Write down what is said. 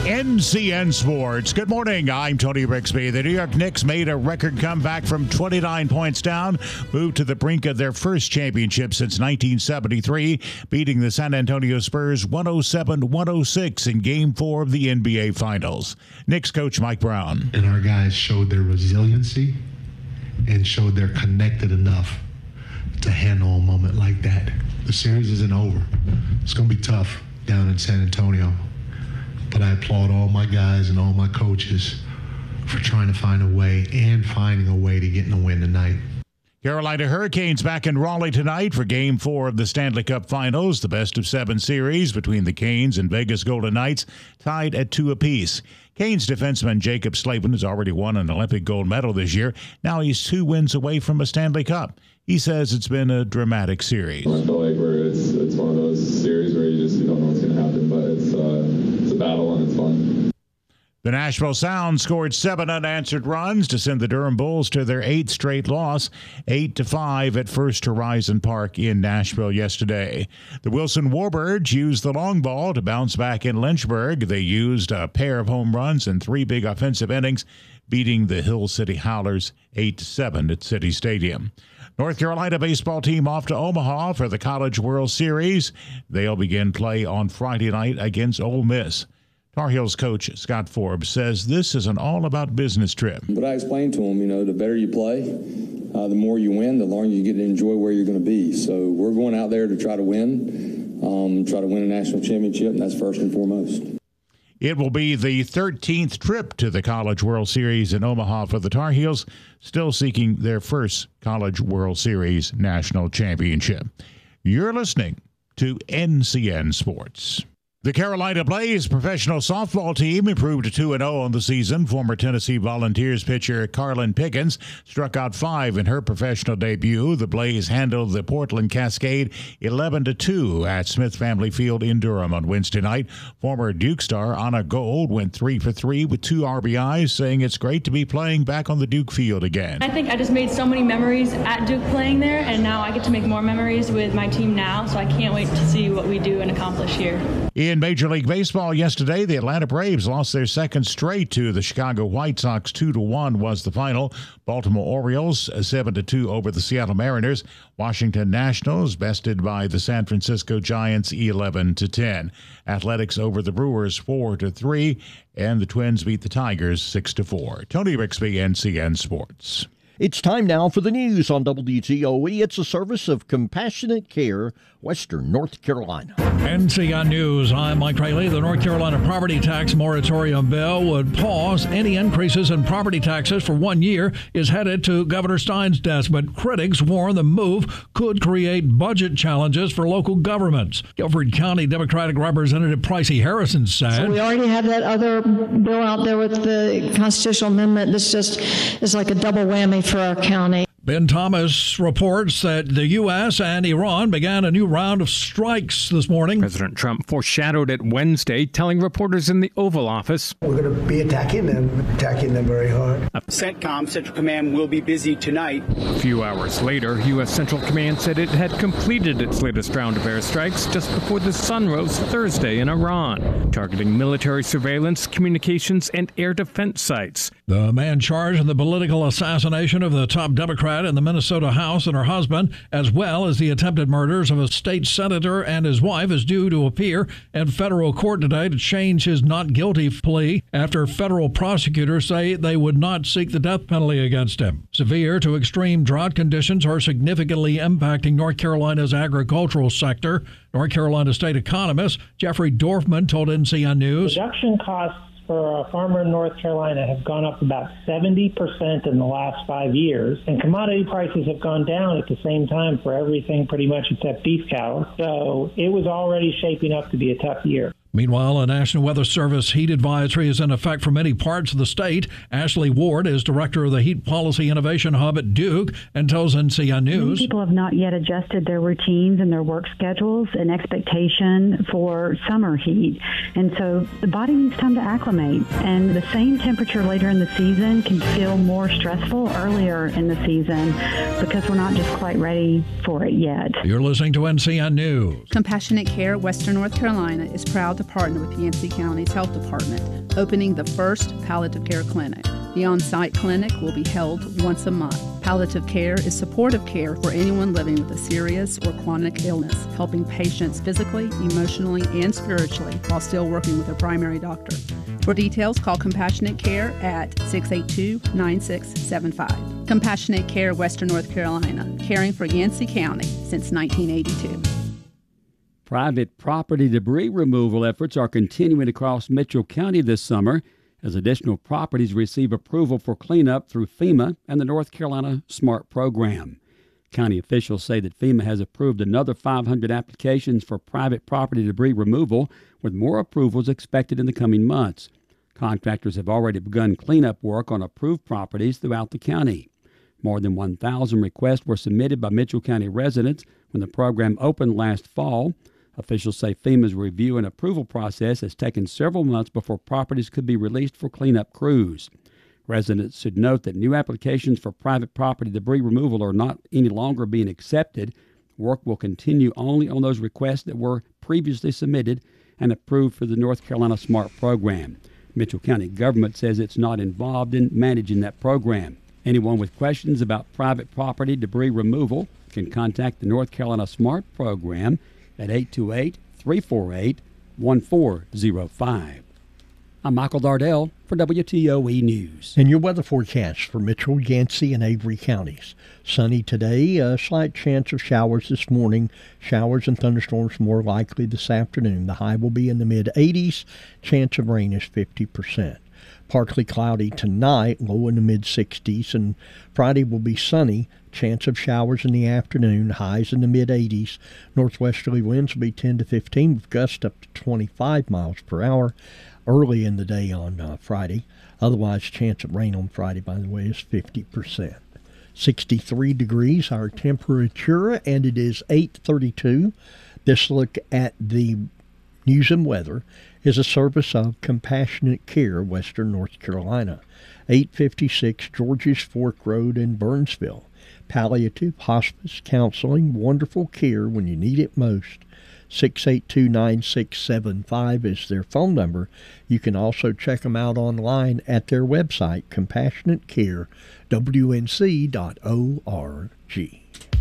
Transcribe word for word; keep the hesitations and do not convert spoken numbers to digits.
N C N Sports. Good morning. I'm Tony Rixby. The New York Knicks made a record comeback from twenty-nine points down, moved to the brink of their first championship since nineteen seventy-three, beating the San Antonio Spurs one oh seven one oh six in Game four of the N B A Finals. Knicks coach Mike Brown. And our guys showed their resiliency and showed they're connected enough to handle a moment like that. The series isn't over. It's going to be tough down in San Antonio. But I applaud all my guys and all my coaches for trying to find a way and finding a way to get in the win tonight. Carolina Hurricanes back in Raleigh tonight for Game four of the Stanley Cup Finals, the best-of-seven series between the Canes and Vegas Golden Knights, tied at two apiece. Canes defenseman Jacob Slavin has already won an Olympic gold medal this year. Now he's two wins away from a Stanley Cup. He says it's been a dramatic series. I feel like we're, it's, it's one of those series where you just you don't know what's going to happen, but it's, uh, it's a battle and it's fun. The Nashville Sound scored seven unanswered runs to send the Durham Bulls to their eighth straight loss, eight to five at First Horizon Park in Nashville yesterday. The Wilson Warbirds used the long ball to bounce back in Lynchburg. They used a pair of home runs and three big offensive innings, beating the Hill City Howlers eight to seven at City Stadium. North Carolina baseball team off to Omaha for the College World Series. They'll begin play on Friday night against Ole Miss. Tar Heels coach Scott Forbes says this is an all-about-business trip. But I explained to him, you know, the better you play, uh, the more you win, the longer you get to enjoy where you're going to be. So we're going out there to try to win, um, try to win a national championship, and that's first and foremost. It will be the thirteenth trip to the College World Series in Omaha for the Tar Heels, still seeking their first College World Series national championship. You're listening to N C N Sports. The Carolina Blaze professional softball team improved to two and oh on the season. Former Tennessee Volunteers pitcher Carlin Pickens struck out five in her professional debut. The Blaze handled the Portland Cascade eleven to two at Smith Family Field in Durham on Wednesday night. Former Duke star Anna Gold went three for three with two R B Is, saying it's great to be playing back on the Duke field again. I think I just made so many memories at Duke playing there, and now I get to make more memories with my team now, so I can't wait to see what we do and accomplish here. In Major League Baseball yesterday, the Atlanta Braves lost their second straight to the Chicago White Sox. two to one was the final. Baltimore Orioles seven to two over the Seattle Mariners. Washington Nationals bested by the San Francisco Giants eleven to ten. Athletics over the Brewers four to three, and the Twins beat the Tigers six to four. Tony Rixby, N C N Sports. It's time now for the news on W T O E. It's a service of Compassionate Care, Western North Carolina. N C N News, I'm Mike Rayleigh. The North Carolina property tax moratorium bill would pause any increases in property taxes for one year, is headed to Governor Stein's desk, but critics warn the move could create budget challenges for local governments. Guilford County Democratic Representative Pricey Harrison said, So we already have that other bill out there with the constitutional amendment. This just is like a double whammy for our county. Ben Thomas reports that the U S and Iran began a new round of strikes this morning. President Trump foreshadowed it Wednesday, telling reporters in the Oval Office, We're going to be attacking them, attacking them very hard. CENTCOM, Central Command, will be busy tonight. A few hours later, U S Central Command said it had completed its latest round of airstrikes just before the sun rose Thursday in Iran, targeting military surveillance, communications, and air defense sites. The man charged in the political assassination of the top Democrat in the Minnesota House and her husband, as well as the attempted murders of a state senator and his wife, is due to appear in federal court today to change his not guilty plea after federal prosecutors say they would not seek the death penalty against him. Severe to extreme drought conditions are significantly impacting North Carolina's agricultural sector. North Carolina state economist Jeffrey Dorfman told N C N News, Production costs for a farmer in North Carolina have gone up about seventy percent in the last five years, and commodity prices have gone down at the same time for everything pretty much except beef cattle. So it was already shaping up to be a tough year. Meanwhile, a National Weather Service heat advisory is in effect for many parts of the state. Ashley Ward is director of the Heat Policy Innovation Hub at Duke and tells N C N News, Many people have not yet adjusted their routines and their work schedules in expectation for summer heat. And so the body needs time to acclimate. And the same temperature later in the season can feel more stressful earlier in the season because we're not just quite ready for it yet. You're listening to N C N News. Compassionate Care Western North Carolina is proud to partner with Yancey County's Health Department, opening the first palliative care clinic. The on-site clinic will be held once a month. Palliative care is supportive care for anyone living with a serious or chronic illness, helping patients physically, emotionally, and spiritually while still working with a primary doctor. For details, call Compassionate Care at six eight two, nine six seven five. Compassionate Care, Western North Carolina, caring for Yancey County since nineteen eighty-two. Private property debris removal efforts are continuing across Mitchell County this summer as additional properties receive approval for cleanup through FEMA and the North Carolina SMART program. County officials say that FEMA has approved another five hundred applications for private property debris removal, with more approvals expected in the coming months. Contractors have already begun cleanup work on approved properties throughout the county. More than one thousand requests were submitted by Mitchell County residents when the program opened last fall. Officials say FEMA's review and approval process has taken several months before properties could be released for cleanup crews. Residents should note that new applications for private property debris removal are not any longer being accepted. Work will continue only on those requests that were previously submitted and approved for the North Carolina SMART program. Mitchell County government says it's not involved in managing that program. Anyone with questions about private property debris removal can contact the North Carolina SMART program at eight two eight, three four eight, one four zero five. I'm Michael Dardell for W T O E News. And your weather forecast for Mitchell, Yancey, and Avery counties. Sunny today, a slight chance of showers this morning. Showers and thunderstorms more likely this afternoon. The high will be in the mid eighties. Chance of rain is fifty percent. Partly cloudy tonight, low in the mid sixties, and Friday will be sunny. Chance of showers in the afternoon, highs in the mid eighties. Northwesterly winds will be ten to fifteen with gusts up to twenty-five miles per hour early in the day on uh, Friday. Otherwise, chance of rain on Friday, by the way, is fifty percent. sixty-three degrees our temperature, and it is eight thirty-two. This look at the news and weather is a service of Compassionate Care, Western North Carolina, eight fifty-six Georges Fork Road in Burnsville. Palliative, hospice, counseling, wonderful care when you need it most. six eight two, nine six seven five is their phone number. You can also check them out online at their website, compassionate care w n c dot org.